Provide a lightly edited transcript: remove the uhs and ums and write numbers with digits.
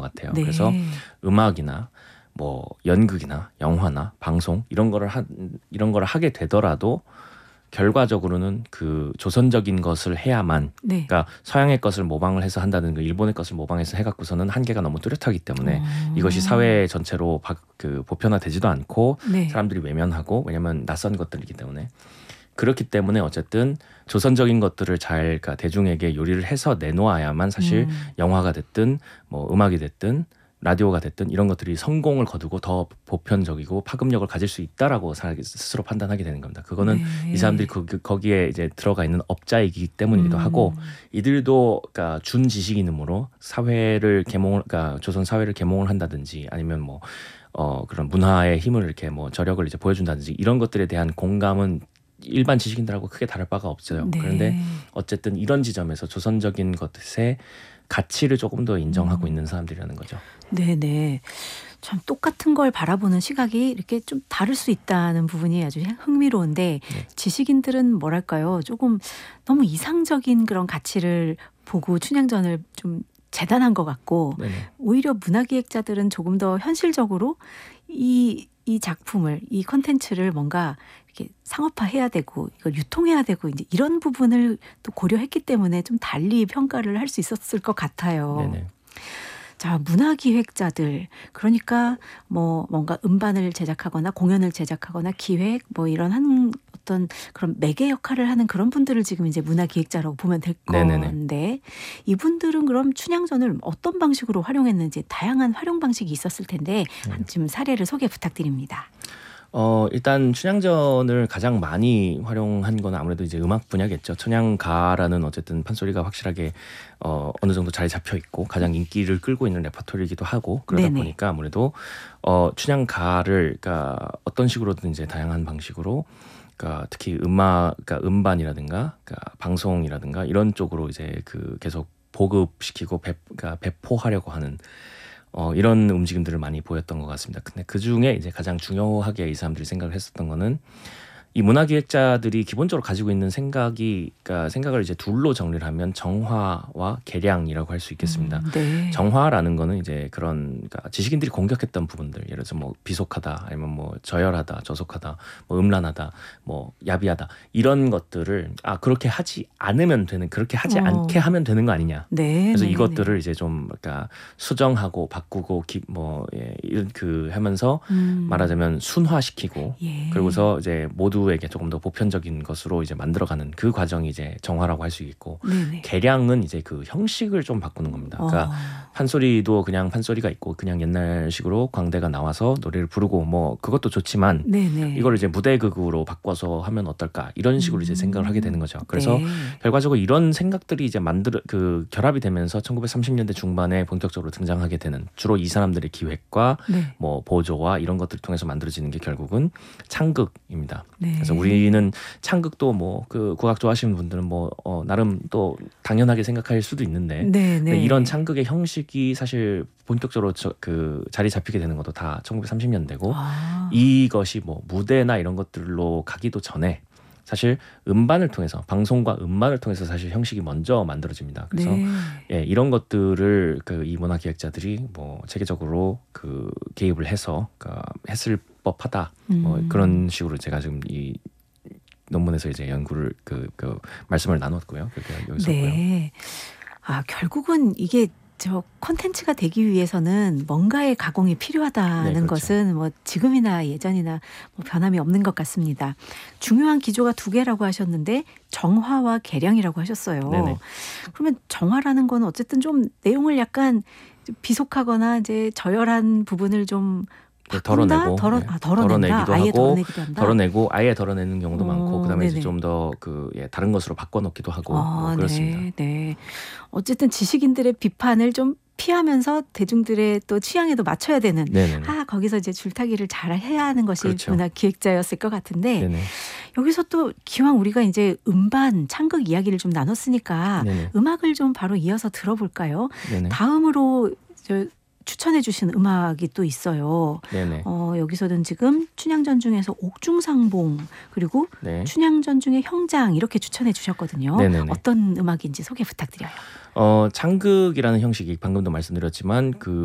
같아요. 네. 그래서 음악이나 뭐 연극이나 영화나 방송 이런 거를 하게 되더라도 결과적으로는 그 조선적인 것을 해야만, 네. 그러니까 서양의 것을 모방을 해서 한다는 거, 일본의 것을 모방해서 해갖고서는 한계가 너무 뚜렷하기 때문에 이것이 사회 전체로 보편화되지도 않고 네. 사람들이 외면하고, 왜냐면 낯선 것들이기 때문에. 그렇기 때문에 어쨌든 조선적인 것들을 잘, 그러니까 대중에게 요리를 해서 내놓아야만 사실 영화가 됐든 뭐 음악이 됐든 라디오가 됐든 이런 것들이 성공을 거두고 더 보편적이고 파급력을 가질 수 있다라고 스스로 판단하게 되는 겁니다. 그거는 네. 이 사람들이 거기에 이제 들어가 있는 업자이기 때문이기도 하고, 이들도 그러니까 준 지식인으로 사회를 그러니까 조선 사회를 계몽을 한다든지 아니면 뭐 그런 문화의 힘을 이렇게 뭐 저력을 이제 보여준다든지 이런 것들에 대한 공감은 일반 지식인들하고 크게 다를 바가 없어요. 네. 그런데 어쨌든 이런 지점에서 조선적인 것의 가치를 조금 더 인정하고 있는 사람들이라는 거죠. 네네. 참 똑같은 걸 바라보는 시각이 이렇게 좀 다를 수 있다는 부분이 아주 흥미로운데, 네. 지식인들은 뭐랄까요, 조금 너무 이상적인 그런 가치를 보고 춘향전을 좀 재단한 것 같고, 네네. 오히려 문화기획자들은 조금 더 현실적으로 이 작품을, 이 콘텐츠를 뭔가 이렇게 상업화해야 되고 이걸 유통해야 되고 이제 이런 부분을 또 고려했기 때문에 좀 달리 평가를 할 수 있었을 것 같아요. 네네. 자, 문화기획자들, 그러니까 뭐 뭔가 음반을 제작하거나 공연을 제작하거나 기획 뭐 이런 어떤 그런 매개 역할을 하는 그런 분들을 지금 이제 문화기획자라고 보면 될 네네네. 건데, 이분들은 그럼 춘향전을 어떤 방식으로 활용했는지 다양한 활용 방식이 있었을 텐데 좀 사례를 소개 부탁드립니다. 일단 춘향전을 가장 많이 활용한 건 아무래도 이제 음악 분야겠죠. 춘향가라는 어쨌든 판소리가 확실하게 어느 정도 자리 잡혀 있고 가장 인기를 끌고 있는 레퍼토리이기도 하고, 그러다 네네. 보니까 아무래도 춘향가를 그러니까 어떤 식으로든 이제 다양한 방식으로, 그러니까 특히 그러니까 음반이라든가 그러니까 방송이라든가 이런 쪽으로 이제 그 계속 보급시키고 그러니까 배포하려고 하는 이런 움직임들을 많이 보였던 것 같습니다. 근데 그 중에 이제 가장 중요하게 이 사람들이 생각을 했었던 거는, 이 문화기획자들이 기본적으로 가지고 있는 그러니까 생각을 이제 둘로 정리를 하면 정화와 계량이라고 할 수 있겠습니다. 네. 정화라는 거는 이제 그런, 그러니까 지식인들이 공격했던 부분들, 예를 들어서 뭐 비속하다, 아니면 뭐 저열하다, 저속하다, 뭐 음란하다, 뭐 야비하다, 이런 것들을 그렇게 하지 않으면 되는, 그렇게 하지 않게 하면 되는 거 아니냐. 네. 그래서 네, 이것들을 네. 이제 좀 그러니까 수정하고 바꾸고 이런 하면서 말하자면 순화시키고, 예. 그리고서 이제 모두에게 조금 더 보편적인 것으로 이제 만들어가는 그 과정이 이제 정화라고 할 수 있고, 네네. 계량은 이제 그 형식을 좀 바꾸는 겁니다. 그러니까 판소리도 그냥 판소리가 있고 그냥 옛날식으로 광대가 나와서 노래를 부르고 뭐 그것도 좋지만, 네네. 이걸 이제 무대극으로 바꿔서 하면 어떨까, 이런 식으로 이제 생각을 하게 되는 거죠. 그래서 네. 결과적으로 이런 생각들이 이제 결합이 되면서 1930년대 중반에 본격적으로 등장하게 되는, 주로 이 사람들의 기획과 네. 뭐 보조와 이런 것들을 통해서 만들어지는 게 결국은 창극입니다. 네. 그래서 우리는 창극도 뭐 그 국악 좋아하시는 분들은 뭐 나름 또 당연하게 생각할 수도 있는데, 네. 근데 네. 이런 창극의 형식이 사실 본격적으로 그 자리 잡히게 되는 것도 다 1930년대고, 이것이 뭐 무대나 이런 것들로 가기도 전에 사실 음반을 통해서, 방송과 음반을 통해서 사실 형식이 먼저 만들어집니다. 그래서 네. 예, 이런 것들을 이 문화기획자들이 뭐 체계적으로 개입을 해서 했을 법하다. 뭐 그런 식으로 제가 지금 이 논문에서 이제 연구를 말씀을 나눴고요. 그렇게 여기서 했고요. 네. 결국은 이게 저 콘텐츠가 되기 위해서는 뭔가의 가공이 필요하다는 네, 그렇죠. 것은 뭐 지금이나 예전이나 뭐 변함이 없는 것 같습니다. 중요한 기조가 두 개라고 하셨는데 정화와 계량이라고 하셨어요. 네네. 그러면 정화라는 건 어쨌든 좀 내용을 약간 비속하거나 이제 저열한 부분을 좀 바꾼다? 덜어낸다. 덜어내기도 아예 하고, 덜어내기도 한다. 아예 덜어내는 경우도 많고, 그다음에 이제 네네. 좀 더 다른 것으로 바꿔놓기도 하고 뭐 그렇습니다. 네, 네. 어쨌든 지식인들의 비판을 좀 피하면서 대중들의 또 취향에도 맞춰야 되는, 네네. 거기서 이제 줄타기를 잘 해야 하는 것이 그렇죠. 문화 기획자였을 것 같은데, 네네. 여기서 또 기왕 우리가 이제 음반, 창극 이야기를 좀 나눴으니까 네네. 음악을 좀 바로 이어서 들어볼까요? 네네. 다음으로 추천해 주신 음악이 또 있어요. 네네. 여기서는 지금 춘향전 중에서 옥중상봉, 그리고 네. 춘향전 중에 형장, 이렇게 추천해 주셨거든요. 네네네. 어떤 음악인지 소개 부탁드려요. 창극이라는 형식이 방금도 말씀드렸지만